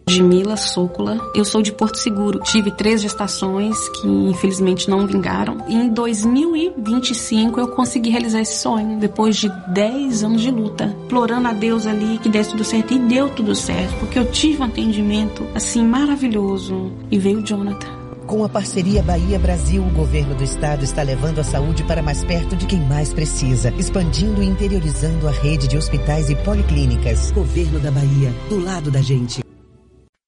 Mila Sócola. Eu sou de Porto Seguro. Tive 3 gestações que infelizmente não vingaram. E em 2025 eu consegui realizar esse sonho, depois de 10 anos de luta, implorando a Deus ali que desse tudo certo. E deu tudo certo, porque eu tive um atendimento assim maravilhoso. E veio o Jonathan. Com a parceria Bahia-Brasil, o governo do estado está levando a saúde para mais perto de quem mais precisa, expandindo e interiorizando a rede de hospitais e policlínicas. Governo da Bahia, do lado da gente.